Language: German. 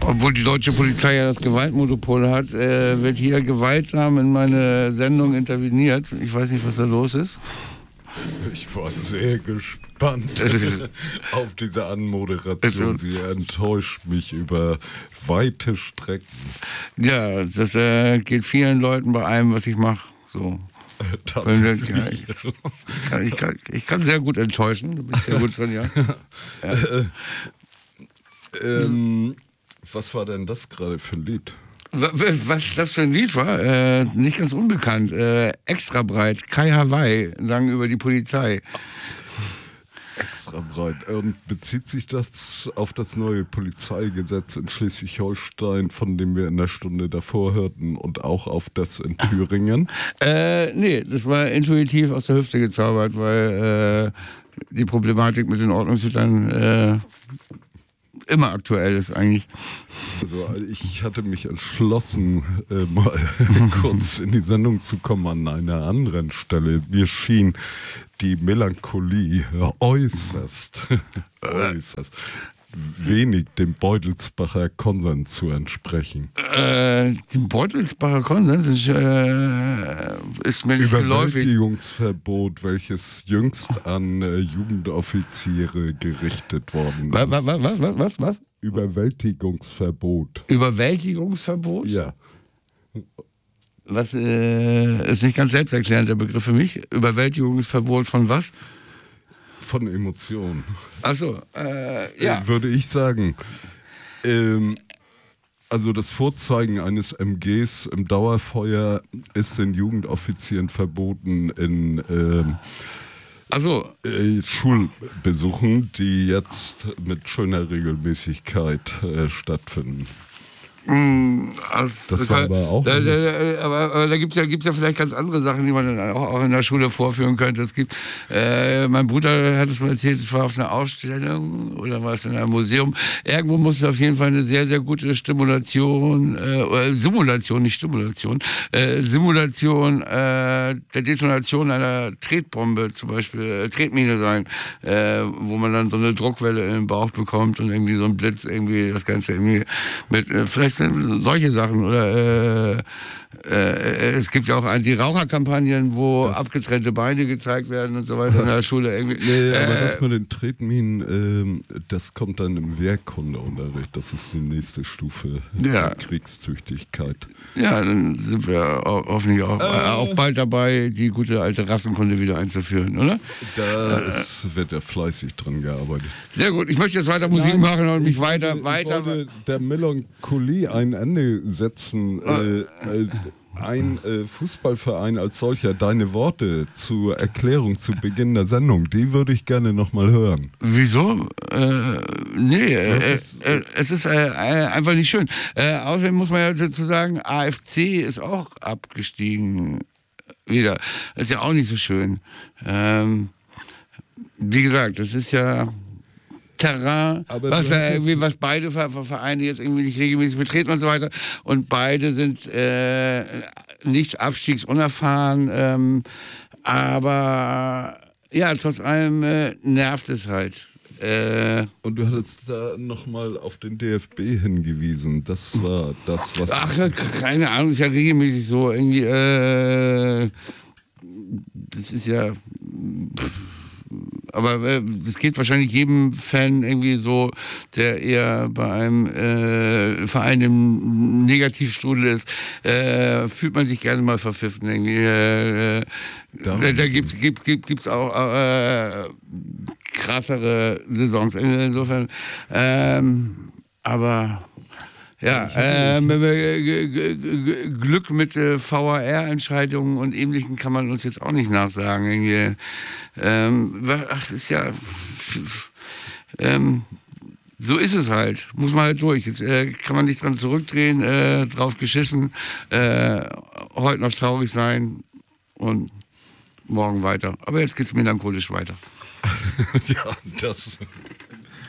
Obwohl die deutsche Polizei ja das Gewaltmonopol hat, wird hier gewaltsam in meine Sendung interveniert. Ich weiß nicht, was da los ist. Ich war sehr gespannt auf diese Anmoderation. Sie enttäuscht mich über weite Strecken. Ja, das geht vielen Leuten bei allem, was ich mache. So. Tatsächlich. Ich kann sehr gut enttäuschen. Da bin ich sehr gut drin, ja. Was war denn das gerade für ein Lied? Was das für ein Lied war? Nicht ganz unbekannt. Extra breit. Kai Hawaii sang über die Polizei. Extra breit. Und bezieht sich das auf das neue Polizeigesetz in Schleswig-Holstein, von dem wir in der Stunde davor hörten, und auch auf das in Thüringen? Nee, das war intuitiv aus der Hüfte gezaubert, weil die Problematik mit den Ordnungshütern immer aktuell ist eigentlich. Also ich hatte mich entschlossen, mal kurz in die Sendung zu kommen an einer anderen Stelle. Mir schien die Melancholie äußerst wenig dem Beutelsbacher Konsens zu entsprechen. Dem Beutelsbacher Konsens ist mir nicht geläufig. Überwältigungsverbot, welches jüngst an Jugendoffiziere gerichtet worden ist. Was? Überwältigungsverbot. Überwältigungsverbot? Ja. Was ist nicht ganz selbsterklärend, der Begriff für mich. Überwältigungsverbot von was? Von Emotionen. Achso, ja. Würde ich sagen. Also das Vorzeigen eines MGs im Dauerfeuer ist den Jugendoffizieren verboten in Schulbesuchen, die jetzt mit schöner Regelmäßigkeit stattfinden. Das war aber auch. Aber da gibt's ja vielleicht ganz andere Sachen, die man dann auch in der Schule vorführen könnte. Es gibt, mein Bruder hat es mal erzählt, es war auf einer Ausstellung oder war es in einem Museum. Irgendwo muss es auf jeden Fall eine sehr, sehr gute Simulation der Detonation einer Tretbombe, zum Beispiel Tretmine sein, wo man dann so eine Druckwelle in den Bauch bekommt und irgendwie so ein Blitz, irgendwie das Ganze irgendwie mit, vielleicht solche Sachen oder es gibt ja auch Anti-Raucher-Kampagnen, wo abgetrennte Beine gezeigt werden und so weiter in der Schule. Irgendwie. Nee, aber das mit den Tretminen, das kommt dann im Wehrkundeunterricht. Das ist die nächste Stufe der Kriegstüchtigkeit. Ja, dann sind wir hoffentlich auch bald dabei, die gute alte Rassenkunde wieder einzuführen, oder? Da wird ja fleißig dran gearbeitet. Sehr gut, ich möchte jetzt weiter Musik machen und mich weiter. Ich wollte der Melancholie ein Ende setzen. Ein Fußballverein als solcher, deine Worte zur Erklärung zu Beginn der Sendung, die würde ich gerne nochmal hören. Wieso? Es ist einfach nicht schön. Außerdem muss man ja dazu sagen, AFC ist auch abgestiegen wieder. Ist ja auch nicht so schön. Wie gesagt, das ist ja Terrain, was beide Vereine jetzt irgendwie nicht regelmäßig betreten und so weiter. Und beide sind nicht abstiegsunerfahren. Aber ja, trotz allem nervt es halt. Und du hattest da nochmal auf den DFB hingewiesen. Das war das, was... Ach, keine Ahnung, ist ja regelmäßig so. Irgendwie, das ist ja... Aber das geht wahrscheinlich jedem Fan irgendwie so, der eher bei einem Verein im Negativstrudel ist, fühlt man sich gerne mal verpfiffen. Irgendwie, da gibt's auch krassere Saisons. Insofern, aber... Ja, Glück mit VAR-Entscheidungen und Ähnlichem kann man uns jetzt auch nicht nachsagen. Das ist ja... so ist es halt. Muss man halt durch. Jetzt kann man nicht dran zurückdrehen, drauf geschissen, heute noch traurig sein und morgen weiter. Aber jetzt geht's melancholisch weiter. Ja, das...